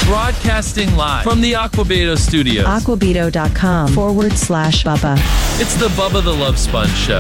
Broadcasting live from the Aquabeto studios. Aquabeto.com/Bubba. It's the Bubba the Love Sponge Show.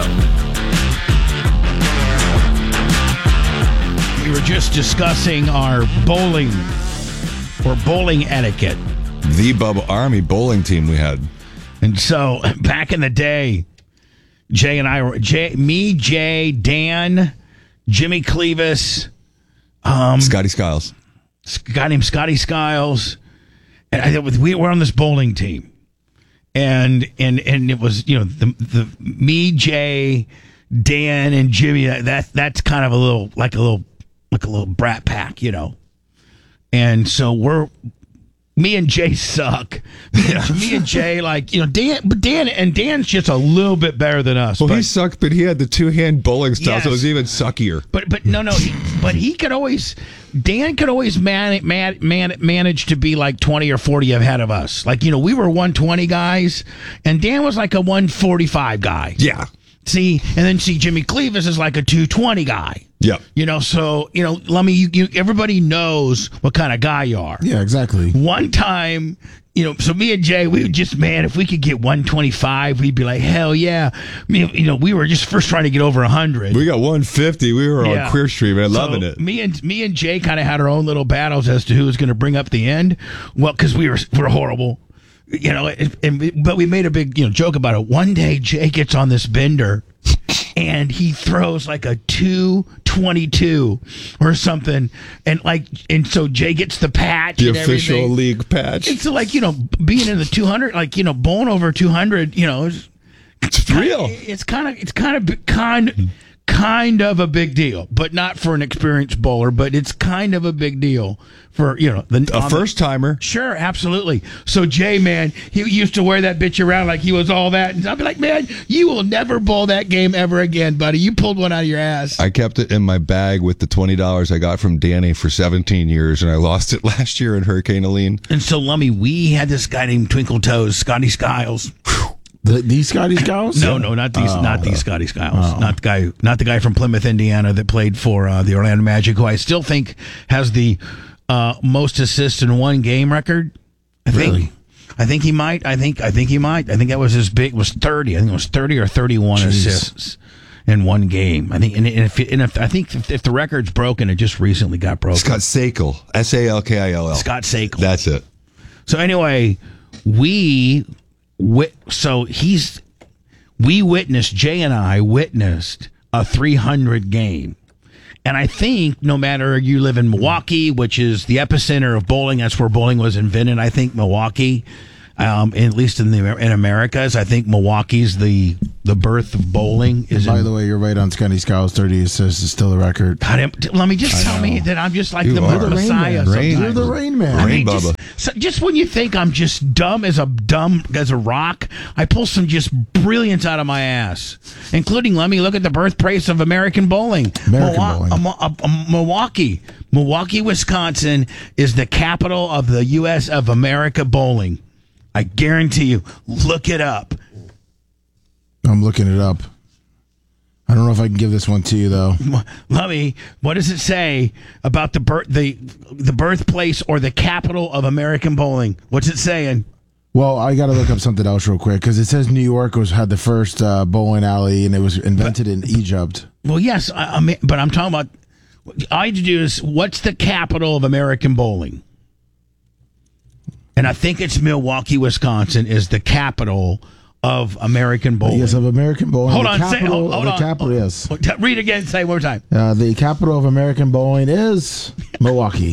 We were just discussing our bowling etiquette. The Bubba Army bowling team we had. And so back in the day, Jay and I were Jay, Dan, Jimmy Clevis, Scotty Skiles. a guy named Scotty Skiles, and we were on this bowling team, and it was the me, Jay, Dan, and Jimmy. That's kind of a little brat pack, and so me and Jay suck. Me and Jay, Dan's just a little bit better than us. Well, he sucked, but he had the two-hand bowling style, so it was even suckier. But he could always. Dan could always manage to be like 20 or 40 ahead of us. We were 120 guys, and Dan was like a 145 guy. Yeah. See, and then Jimmy Clevis is like a 220 guy. Yep. So Lummy, everybody knows what kind of guy you are. Yeah, exactly. One time, so me and Jay, we would just, if we could get 125, we'd be like, hell yeah. We were just first trying to get over 100. We got 150. We were on Queer Street, man, loving it. Me and Jay kind of had our own little battles as to who was going to bring up the end. Well, because we're horrible. But we made a big joke about it. One day Jay gets on this bender and he throws like a 222 or something, and so Jay gets the patch, the and official everything. league patch. It's being in the 200, bowling over 200, it's real. It's kind of a big deal, but not for an experienced bowler. But it's kind of a big deal for a first timer. Sure, absolutely. So Jay, man, he used to wear that bitch around like he was all that, and I'd be like, man, you will never bowl that game ever again, buddy. You pulled one out of your ass. I kept it in my bag with the $20 I got from Danny for 17 years, and I lost it last year in Hurricane Helene. And so, Lummy, we had this guy named Twinkle Toes, Scotty Skiles. These Scotty Skiles? No, not these. Not these Scotty Skiles. Not the guy from Plymouth, Indiana, that played for the Orlando Magic, who I still think has the most assists in one game record. I think he might. I think he might. I think that was his big. Was 30. I think it was 30 or 31 assists in one game. I think. And if the record's broken, it just recently got broken. Scott Sakel. Salkill. Scott Sakel. That's it. So anyway, Jay and I witnessed a 300 game. And I think no matter you live in Milwaukee, which is the epicenter of bowling, that's where bowling was invented. I think Milwaukee, at least in Americas, I think Milwaukee's the birth of bowling. By the way, you're right on Scotty Skiles. 30 assists is still the record. God, let me just tell me that I'm just like the Messiah. You're the Rain Man. Bubba. Just when you think I'm just dumb as a rock, I pull some just brilliance out of my ass, including, let me look at the birthplace of American bowling. Milwaukee, Wisconsin is the capital of the U.S. of America bowling. I guarantee you. Look it up. I'm looking it up. I don't know if I can give this one to you, though. Lummy, what does it say about the birthplace or the capital of American bowling? What's it saying? Well, I got to look up something else real quick, because it says New York had the first bowling alley, and it was invented in Egypt. Well, yes, but I'm talking about, all I had to do is, what's the capital of American bowling? And I think it's Milwaukee, Wisconsin is the capital of American bowling. Yes, of American bowling. Hold on. Yes. Read again. Say it one more time. The capital of American bowling is Milwaukee.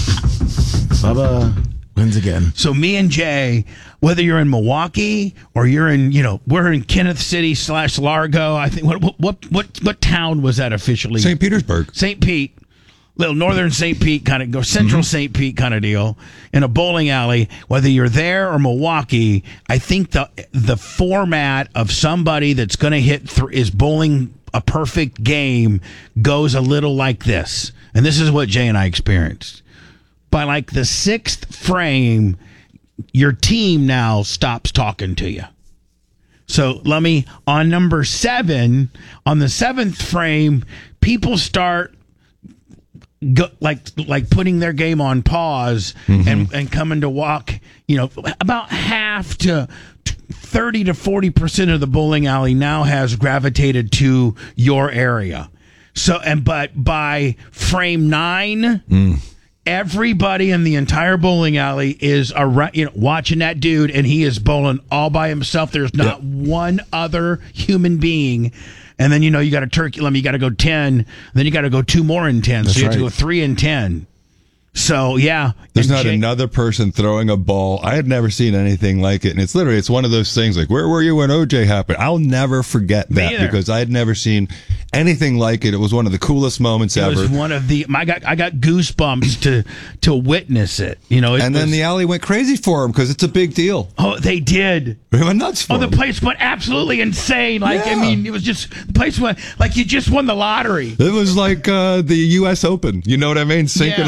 Bubba wins again. So me and Jay, whether you're in Milwaukee or you're in, we're in Kenneth City / Largo. I think what town was that officially? St. Petersburg. St. Pete. Little northern St. Pete kind of, central St. Pete kind of deal, in a bowling alley, whether you're there or Milwaukee. I think the format of somebody that's going to hit is bowling a perfect game goes a little like this. And this is what Jay and I experienced. By like the sixth frame, your team now stops talking to you. So let me, on number 7, on the 7th frame, people start like putting their game on pause and coming to walk, about half to 30 to 40% of the bowling alley now has gravitated to your area. So, but by frame 9, everybody in the entire bowling alley is around, watching that dude, and he is bowling all by himself. There's not one other human being. And then, you got a turkey limit, you got to go 10, then you got to go 2 more in 10. So you have to go 3 and 10. So, yeah. There's not another person throwing a ball. I had never seen anything like it. And it's one of those things like, where were you when OJ happened? I'll never forget that because I had never seen anything like it. It was one of the coolest moments ever. It was one of the, I got goosebumps to witness it. Then the alley went crazy for him because it's a big deal. Oh, they did. It went nuts for him. The place went absolutely insane. It was just, the place went like you just won the lottery. It was like the U.S. Open. You know what I mean? Sinking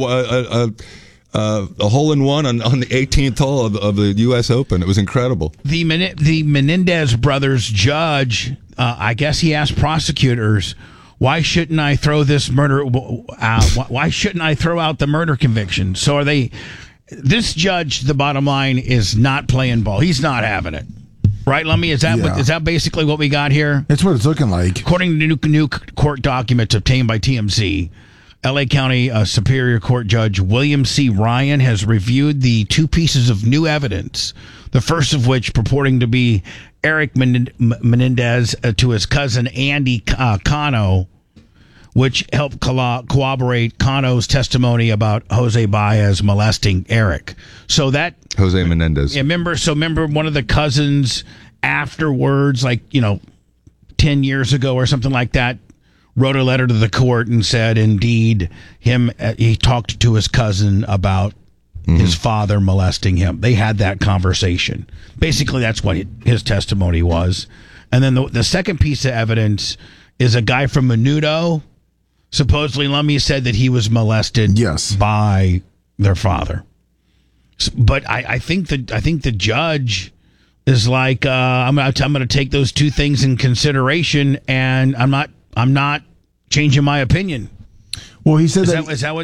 a hole-in-one on the 18th hole of the U.S. Open. It was incredible. The Menendez brothers judge, I guess he asked prosecutors, why shouldn't I throw this murder? Why shouldn't I throw out the murder conviction? So are they? This judge, the bottom line, is not playing ball. He's not having it. Right, Lummy? Is that basically what we got here? That's what it's looking like. According to new court documents obtained by TMZ, L.A. County Superior Court Judge William C. Ryan has reviewed the 2 pieces of new evidence, the first of which purporting to be Eric Menendez to his cousin Andy Cano, which helped corroborate Cano's testimony about Jose Baez molesting Eric. So that Jose Menendez. Yeah, remember one of the cousins afterwards, 10 years ago or something like that, wrote a letter to the court and said, indeed, he talked to his cousin about his father molesting him. They had that conversation. Basically, that's what his testimony was. And then the second piece of evidence is a guy from Menudo. Supposedly, Lummy said that he was molested by their father. But I think the judge is like, I'm going to take those 2 things in consideration, and I'm not changing my opinion. Well, he said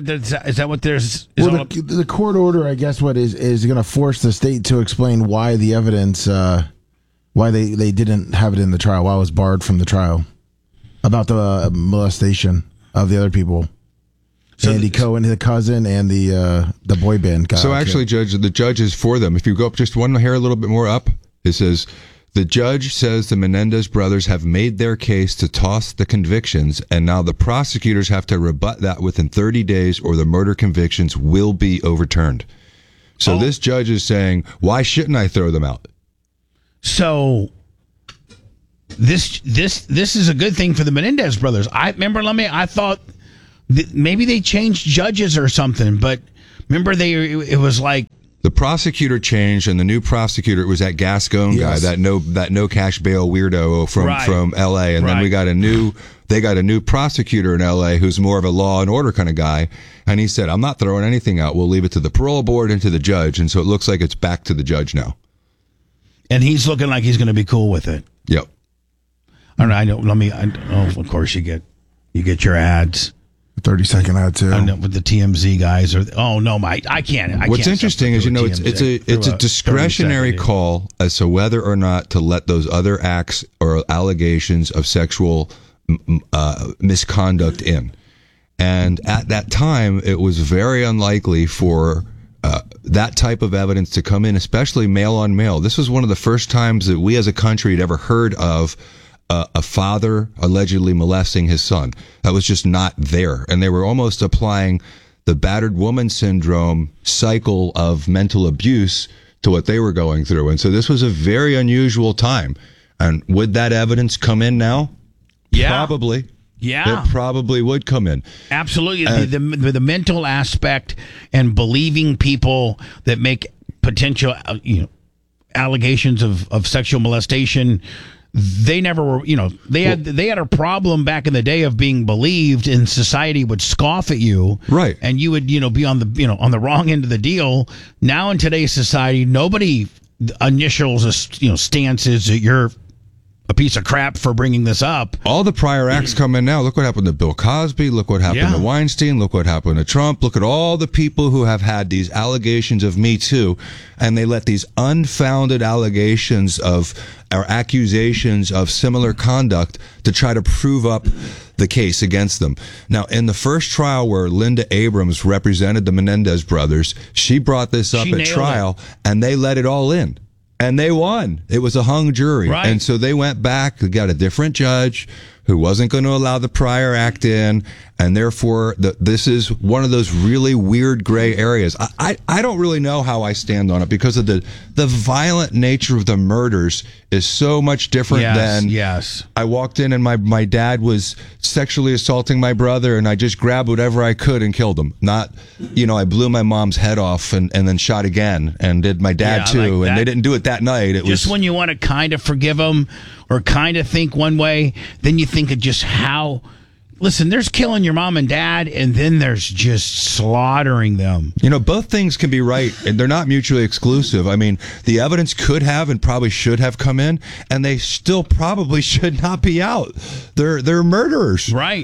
the court order, I guess, is going to force the state to explain why the evidence, why they didn't have it in the trial, why it was barred from the trial about the molestation of the other people. So Andy Cohen, the cousin, and the boy band guy. So actually, Judge, the judge is for them. If you go up just one hair a little bit more up, it says, the judge says the Menendez brothers have made their case to toss the convictions, and now the prosecutors have to rebut that within 30 days or the murder convictions will be overturned. So this judge is saying, why shouldn't I throw them out? So this is a good thing for the Menendez brothers. I thought maybe they changed judges or something, but remember it was like the prosecutor changed, and the new prosecutor was that Gascon guy, that no cash bail weirdo from L.A. And then they got a new prosecutor in L.A. who's more of a law and order kind of guy, and he said, I'm not throwing anything out. We'll leave it to the parole board and to the judge. And so it looks like it's back to the judge now. And he's looking like he's going to be cool with it. Yep. I don't know. Of course you get your ads. 30-second ad too. With the TMZ guys I can't. What's interesting is it's a discretionary call as to whether or not to let those other acts or allegations of sexual misconduct in. And at that time, it was very unlikely for that type of evidence to come in, especially male on male. This was one of the first times that we as a country had ever heard of a father allegedly molesting his son. That was just not there. And they were almost applying the battered woman syndrome cycle of mental abuse to what they were going through. And so this was a very unusual time. And would that evidence come in now? Yeah. Probably. Yeah. It probably would come in. Absolutely. The mental aspect and believing people that make potential allegations of sexual molestation, they never were, they had a problem back in the day of being believed, and society would scoff at you. Right. And you would, be on the wrong end of the deal. Now in today's society, nobody initials stances that you're a piece of crap for bringing this up. All the prior acts come in now. Look what happened to Bill Cosby. Look what happened to Weinstein. Look what happened to Trump. Look at all the people who have had these allegations of Me Too, and they let these unfounded allegations of or accusations of similar conduct to try to prove up the case against them. Now, in the first trial where Linda Abrams represented the Menendez brothers, she brought this up at trial, and they let it all in. And they won. It was a hung jury. Right. And so they went back, got a different judge who wasn't going to allow the prior act in. And therefore, this is one of those really weird gray areas. I don't really know how I stand on it because of the violent nature of the murders is so much different than I walked in and my dad was sexually assaulting my brother and I just grabbed whatever I could and killed him. Not, I blew my mom's head off and then shot again and did my dad too. Like and they didn't do it that night. It just was when you want to kind of forgive them or kind of think one way, then you think of just how... Listen, there's killing your mom and dad, and then there's just slaughtering them. Both things can be right, and they're not mutually exclusive. I mean, the evidence could have and probably should have come in, and they still probably should not be out. They're murderers. Right.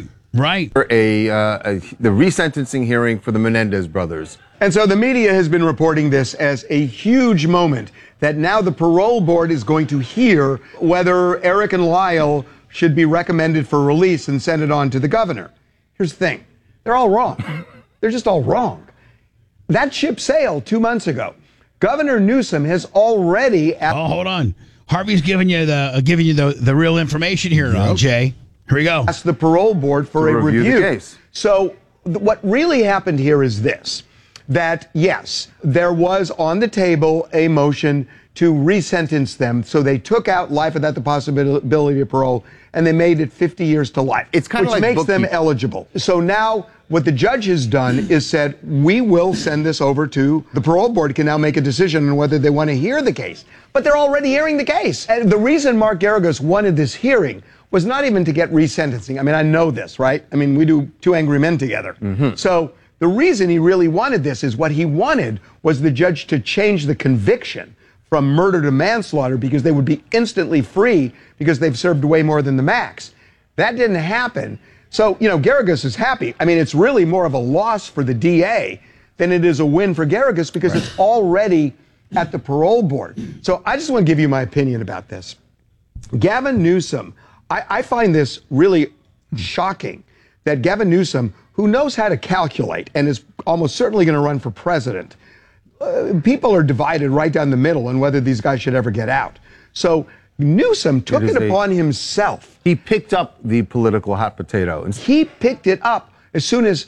The resentencing hearing for the Menendez brothers. And so the media has been reporting this as a huge moment, that now the parole board is going to hear whether Eric and Lyle should be recommended for release and send it on to the governor. Here's the thing. They're all wrong. They're just all wrong. That ship sailed 2 months ago. Governor Newsom has already... hold on. Harvey's giving you the real information here, Jay. Here we go. Asked the parole board for a review. The case. So what really happened here is this, that yes, there was on the table a motion to resentence them. So they took out life without the possibility of parole, and they made it 50 years to life. It's kind of like makes them eligible. So now what the judge has done is said, we will send this over to the parole board, can now make a decision on whether they want to hear the case. But they're already hearing the case. And the reason Mark Geragos wanted this hearing was not even to get resentencing. I mean, I know this, right? I mean, we do Two Angry Men together. Mm-hmm. So the reason he really wanted this is what he wanted was the judge to change the conviction from murder to manslaughter because they would be instantly free because they've served way more than the max. That didn't happen. So, Geragos is happy. I mean, it's really more of a loss for the DA than it is a win for Geragos because it's already at the parole board. So I just want to give you my opinion about this. Gavin Newsom, I find this really shocking that Gavin Newsom, who knows how to calculate and is almost certainly going to run for president, people are divided right down the middle on whether these guys should ever get out. So Newsom took it upon himself. He picked up the political hot potato. He picked it up as soon as...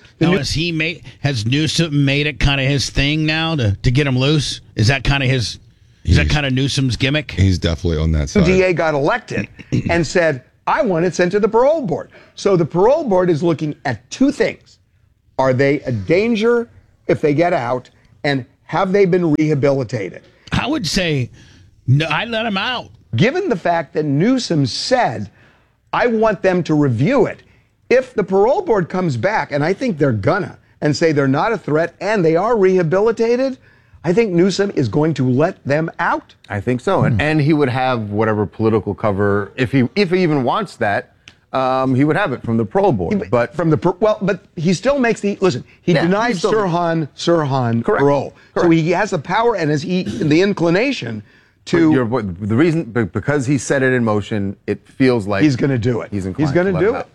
Has Newsom made it kind of his thing now to get him loose? Is that kind of his... Is that kind of Newsom's gimmick? He's definitely on that side. The DA got elected and said, I want it sent to the parole board. So the parole board is looking at two things. Are they a danger if they get out? And have they been rehabilitated? I would say, no, I'd let them out. Given the fact that Newsom said, I want them to review it, if the parole board comes back, and I think they're gonna, and say they're not a threat and they are rehabilitated, I think Newsom is going to let them out. I think so. And he would have whatever political cover, if he even wants that, he would have it from the parole board. But from but he still makes he denied Sirhan parole. Correct. So he has the power and the inclination to... The reason, because he set it in motion, it feels like... He's going to do it. He's going to do it.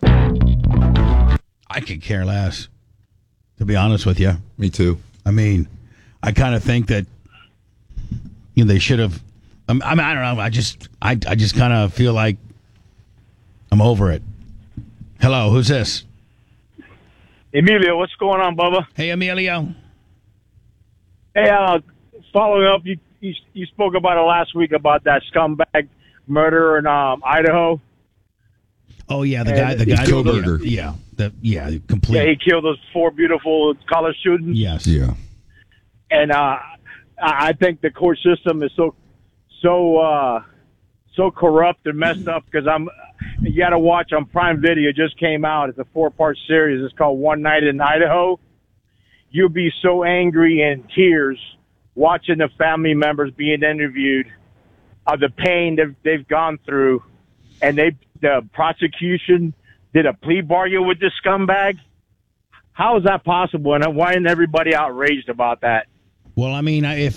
I could care less, to be honest with you. Me too. I mean, I kind of think that they should have... I mean, I don't know. I just kind of feel like I'm over it. Hello, who's this? Emilio, what's going on, Bubba? Hey, Emilio. Hey, following up, you spoke about it last week about that scumbag murder in Idaho. Oh yeah, the guy Koberger. Complete. Yeah, he killed those 4 beautiful college students. Yes. Yeah. And I think the court system is so corrupt and messed up because you got to watch on Prime Video. It just came out. It's a 4-part series. It's called One Night in Idaho. You'll be so angry and tears watching the family members being interviewed of the pain they've gone through and the prosecution did a plea bargain with this scumbag? How is that possible? And why isn't everybody outraged about that? Well, I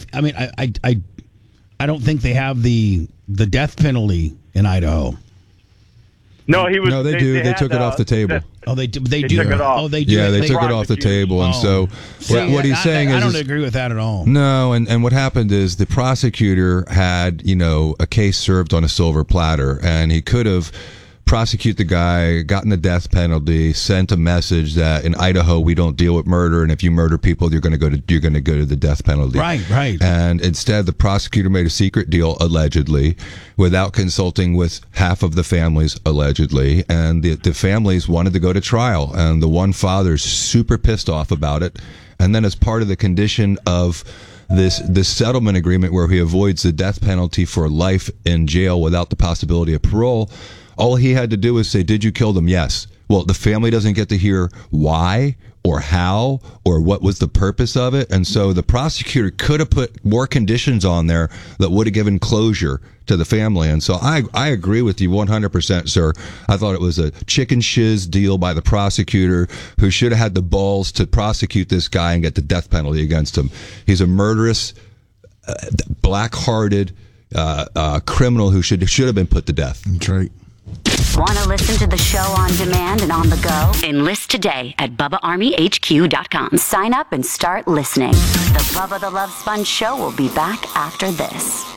don't think they have the death penalty in Idaho. No, he was. No, they do. They took it off the table. They do. Took it off. Oh, they do. Yeah, they took it off the table, and so what he's saying is, I don't agree with that at all. No, and what happened is the prosecutor had a case served on a silver platter, and he could have prosecute the guy, gotten the death penalty, sent a message that in Idaho we don't deal with murder, and if you murder people, you're going to go to the death penalty. Right. And instead, the prosecutor made a secret deal, allegedly, without consulting with half of the families, allegedly, and the families wanted to go to trial, and the one father's super pissed off about it, and then as part of the condition of this settlement agreement where he avoids the death penalty for life in jail without the possibility of parole, all he had to do was say, did you kill them? Yes. Well, the family doesn't get to hear why or how or what was the purpose of it. And so the prosecutor could have put more conditions on there that would have given closure to the family. And so I agree with you 100%, sir. I thought it was a chicken shiz deal by the prosecutor who should have had the balls to prosecute this guy and get the death penalty against him. He's a murderous, black-hearted criminal who should have been put to death. That's right. Want to listen to the show on demand and on the go? Enlist today at BubbaArmyHQ.com. Sign up and start listening. The Bubba the Love Sponge Show will be back after this.